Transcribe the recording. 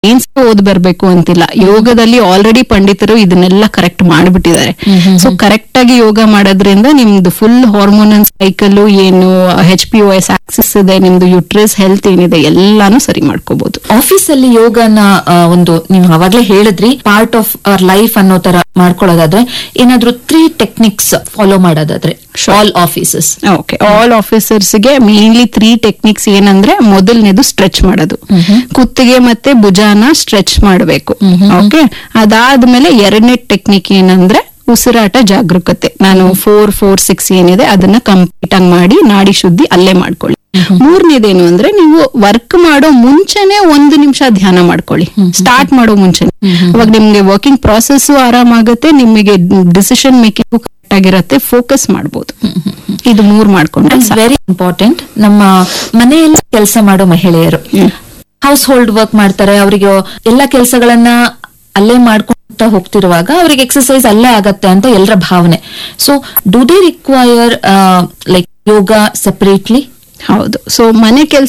Science ಓದ್ ಬರ್ಬೇಕು ಅಂತಿಲ್ಲ. ಯೋಗದಲ್ಲಿ ಆಲ್ರೆಡಿ ಪಂಡಿತರು ಇದನ್ನೆಲ್ಲ ಕರೆಕ್ಟ್ ಮಾಡ್ಬಿಟ್ಟಿದ್ದಾರೆ. ಸೊ ಕರೆಕ್ಟ್ ಆಗಿ ಯೋಗ ಮಾಡೋದ್ರಿಂದ ನಿಮ್ದು ಫುಲ್ ಹಾರ್ಮೋನಲ್ ಸೈಕಲ್ ಏನು, HPOS ಆಕ್ಸಿಸ್ ಇದೆ, ನಿಮ್ದು ಯುಟ್ರಸ್ ಹೆಲ್ತ್ ಏನಿದೆ ಎಲ್ಲಾನು ಸರಿ ಮಾಡ್ಕೋಬಹುದು. ಆಫೀಸ್ ಅಲ್ಲಿ ಯೋಗನ ಒಂದು ನೀವು ಅವಾಗ್ಲೇ ಹೇಳಿದ್ರಿ ಪಾರ್ಟ್ ಆಫ್ ಅವರ್ ಲೈಫ್ ಅನ್ನೋ ತರ ಮಾಡ್ಕೊಳ್ಳೋದಾದ್ರೆ ಏನಾದ್ರೂ 3 ಟೆಕ್ನಿಕ್ಸ್ ಫಾಲೋ ಮಾಡೋದಾದ್ರೆ all offices. Okay, all officers ಗೆ ಮೇನ್ಲಿ 3 ಟೆಕ್ನಿಕ್ಸ್ ಏನಂದ್ರೆ, ಮೊದಲನೇದು ಸ್ಟ್ರೆಚ್ ಮಾಡೋದು, ಕುತ್ತಿಗೆ ಮತ್ತೆ ಭುಜಾನ ಸ್ಟ್ರೆಚ್ ಮಾಡಬೇಕು. ಓಕೆ, ಅದಾದ್ಮೇಲೆ ಎರಡನೇ ಟೆಕ್ನಿಕ್ ಏನಂದ್ರೆ ಉಸಿರಾಟ ಜಾಗರೂಕತೆ. ನಾನು 4-4-6 ಏನಿದೆ ಅದನ್ನ ಕಂಪ್ಲೀಟ್ ಆಗಿ ಮಾಡಿ ನಾಡಿ ಶುದ್ಧಿ ಅಲ್ಲೇ ಮಾಡ್ಕೊಳ್ಳಿ. ಮೂರನೇದೇನು ಅಂದ್ರೆ, ನೀವು ವರ್ಕ್ ಮಾಡೋ ಮುಂಚೆನೆ 1 ನಿಮಿಷ ಧ್ಯಾನ ಮಾಡ್ಕೊಳ್ಳಿ, ಸ್ಟಾರ್ಟ್ ಮಾಡೋ ಮುಂಚೆನೆ. ಅವಾಗ ನಿಮ್ಗೆ ವರ್ಕಿಂಗ್ ಪ್ರಾಸೆಸ್ ಆರಾಮಾಗುತ್ತೆ, ನಿಮಗೆ ಡಿಸಿಷನ್ ಮೇಕಿಂಗ್ ಕರೆಕ್ಟ್ ಆಗಿರತ್ತೆ, ಫೋಕಸ್ ಮಾಡಬಹುದು. ಇದು 3 ಮಾಡ್ಕೊಂಡ್ರೆ ವೆರಿ ಇಂಪಾರ್ಟೆಂಟ್. ನಮ್ಮ ಮನೆಯಲ್ಲಿ ಕೆಲಸ ಮಾಡೋ ಮಹಿಳೆಯರು ಹೌಸ್ ಹೋಲ್ಡ್ ವರ್ಕ್ ಮಾಡ್ತಾರೆ, ಅವರಿಗೆ ಎಲ್ಲಾ ಕೆಲಸಗಳನ್ನ ಅಲ್ಲೇ ಮಾಡ್ಕೊಂತ ಹೋಗ್ತಿರುವಾಗ ಅವರಿಗೆ ಎಕ್ಸರ್ಸೈಸ್ ಅಲ್ಲೇ ಆಗತ್ತೆ ಅಂತ ಎಲ್ಲರ ಭಾವನೆ. So do they require like yoga separately? ಹೌದು. ಸೊ ಮನೆ ಕೆಲಸ